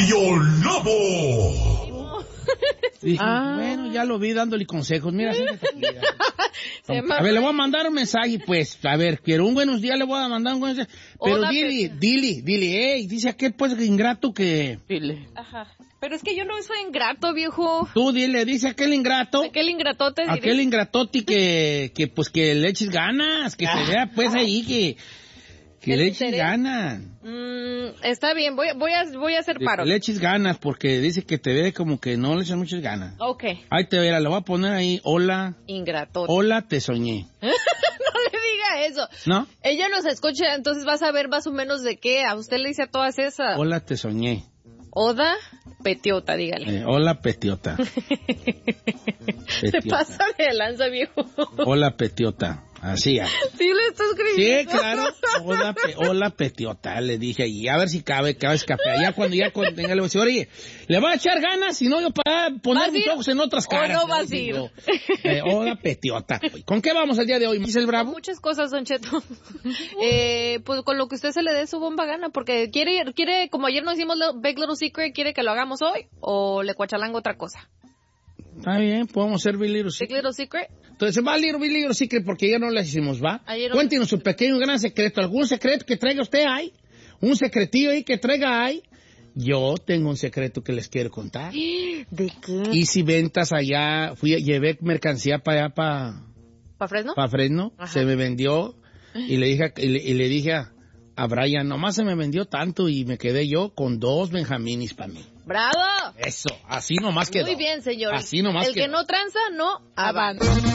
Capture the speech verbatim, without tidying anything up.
Radio Lobo. Dije, Ah. bueno, ya lo vi dándole consejos. Mira, siéntate aquí, mira. A ver, le voy a mandar un mensaje, pues. A ver, quiero un buenos días, le voy a mandar un buenos días. Pero Hola, dile, Pepe. dile, dile, ey, dice aquel, pues, ingrato que... Dile. Ajá. Pero es que yo no soy ingrato, viejo. Tú dile, dice aquel ingrato... Aquel ingratote diré. Aquel ingratoti que, que, pues, que le eches ganas, que se vea, pues, ahí, que... Que ¿El le eches interés? ganas. Mm, está bien, voy, voy, a, voy a hacer Que paro. le eches ganas, porque dice que te ve como que no le echan muchas ganas. Ok. Ahí te verá, le voy a poner ahí, hola, Ingratote. hola, te soñé. No le diga eso. ¿No? Ella nos escucha, entonces vas a ver más o menos de qué. A usted le dice a todas esas. Hola, te soñé. Oda Petiota, dígale. Eh, hola, petiota. Se Petiota. pasa de lanza, viejo. Hola, petiota. Así es. Sí le estás Sí, escribiendo. claro. Hola, pe- hola, petiota, le dije ahí. A ver si cabe, cabe escape. Ya cuando ya cuando tenga, le voy a decir, oye, le voy a echar ganas, si no yo para poner ¿Vas a mis ir ojos en otras o caras. no vas le a ir? digo. Eh, hola, petiota. ¿Con qué vamos el día de hoy, Miss El Bravo? Muchas cosas, Don Cheto. eh, pues con lo que usted se le dé su bomba gana, porque quiere, quiere, como ayer nos hicimos lo- Big Little Secret, ¿quiere que lo hagamos hoy o le cuachalango otra cosa? Está bien, podemos ser Billy Big Little Secret. Entonces, va Little Billy Little Secret porque ya no la hicimos, ¿va? Ayer no- Cuéntenos su pequeño gran secreto. ¿Algún secreto que traiga usted ahí? ¿Un secretillo ahí que traiga ahí? Yo tengo un secreto que les quiero contar. ¿De qué? Hice ventas allá, fui, llevé mercancía para allá, para ¿Para Fresno? pa Fresno, Ajá. se me vendió y le dije, a- y le, y le dije a, a Brian, nomás se me vendió tanto y me quedé yo con dos benjaminis para mí. ¡Bravo! Eso, así nomás quedó. Muy bien, señor. Así nomás El que quedó. no tranza, no avanza.